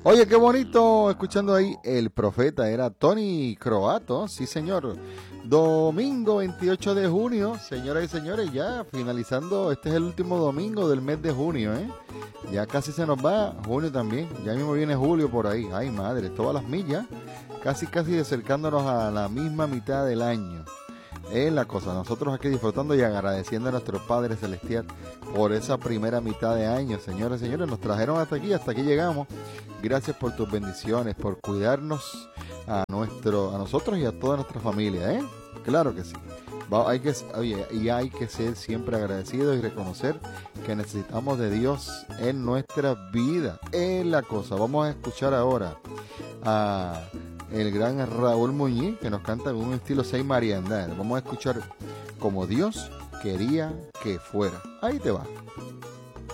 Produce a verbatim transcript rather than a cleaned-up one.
Oye, qué bonito escuchando ahí el profeta, era Tony Croato, sí señor. Domingo veintiocho de junio, señoras y señores, ya finalizando, este es el último domingo del mes de junio, ¿eh? Ya casi se nos va, junio también, ya mismo viene julio por ahí, ay madre, todas las millas, casi casi acercándonos a la misma mitad del año. Es la cosa, nosotros aquí disfrutando y agradeciendo a nuestro Padre Celestial por esa primera mitad de año, señores y señores, nos trajeron hasta aquí, hasta aquí llegamos. Gracias por tus bendiciones, por cuidarnos a nuestro, a nosotros y a toda nuestra familia, ¿eh? Claro que sí. Va, hay que, oye, y hay que ser siempre agradecidos y reconocer que necesitamos de Dios en nuestra vida. Es la cosa. Vamos a escuchar ahora a el gran Raúl Muñiz, que nos canta en un estilo seis Mariandad. Vamos a escuchar Como Dios quería que fuera. Ahí te va.